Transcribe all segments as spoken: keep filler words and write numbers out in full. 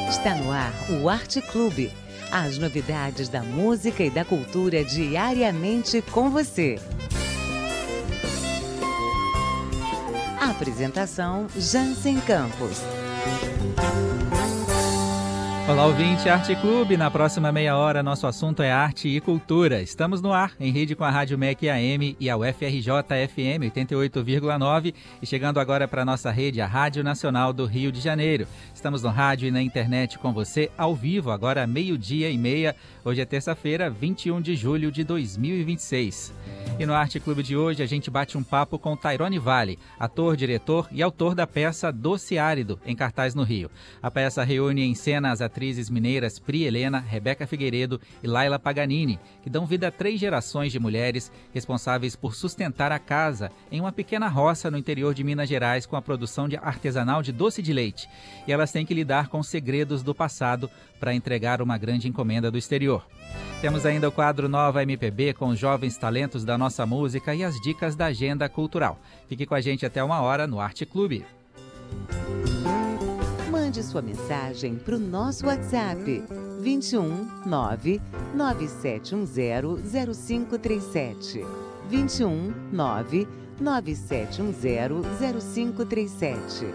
Está no ar o Arte Clube. As novidades da música e da cultura diariamente com você. Apresentação Jansen Campos. Olá, ouvinte Arte Clube. Na próxima meia hora, nosso assunto é arte e cultura. Estamos no ar, em rede com a Rádio M E C A M e a U F R J F M oitenta e oito vírgula nove e chegando agora para a nossa rede, a Rádio Nacional do Rio de Janeiro. Estamos no rádio e na internet com você, ao vivo, agora meio-dia e meia. Hoje é terça-feira, vinte e um de julho de dois mil e vinte e seis. E no Arte Clube de hoje, a gente bate um papo com Tairone Vale, ator, diretor e autor da peça Doce Árido, em cartaz no Rio. A peça reúne em cena as atrizes mineiras Pri Helena, Rebeca Figueiredo e Laila Paganini, que dão vida a três gerações de mulheres responsáveis por sustentar a casa em uma pequena roça no interior de Minas Gerais com a produção de artesanal de doce de leite. E elas têm que lidar com segredos do passado para entregar uma grande encomenda do exterior. Temos ainda o quadro Nova M P B com os jovens talentos da nossa música e as dicas da agenda cultural. Fique com a gente até uma hora no Arte Clube. Mande sua mensagem para o nosso WhatsApp vinte e um, nove, nove sete um zero, zero cinco três sete. vinte e um, nove, nove sete um zero, zero cinco três sete.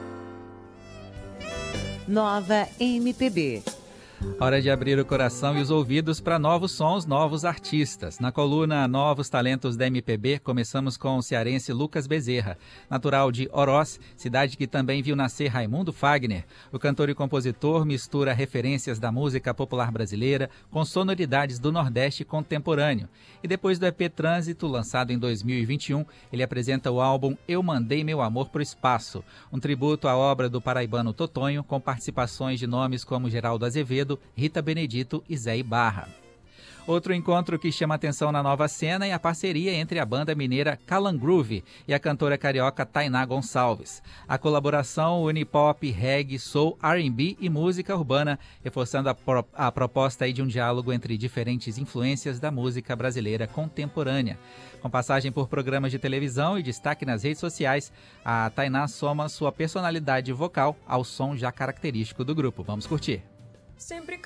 Nova M P B. Hora de abrir o coração e os ouvidos para novos sons, novos artistas. Na coluna Novos Talentos da M P B, começamos com o cearense Lucas Bezerra. Natural de Oroz, cidade que também viu nascer Raimundo Fagner. O cantor e compositor mistura referências da música popular brasileira com sonoridades do Nordeste contemporâneo. E depois do E P Trânsito, lançado em dois mil e vinte e um, ele apresenta o álbum Eu Mandei Meu Amor pro Espaço, um tributo à obra do paraibano Totonho, com participações de nomes como Geraldo Azevedo, Rita Benedito e Zé Ibarra. Outro encontro que chama atenção na nova cena é a parceria entre a banda mineira Calangroove e a cantora carioca Tainá Gonçalves. A colaboração une pop, reggae, soul, R and B e música urbana, reforçando a, pro- a proposta aí de um diálogo entre diferentes influências da música brasileira contemporânea. Com passagem por programas de televisão e destaque nas redes sociais, a Tainá soma sua personalidade vocal ao som já característico do grupo. Vamos curtir. Sempre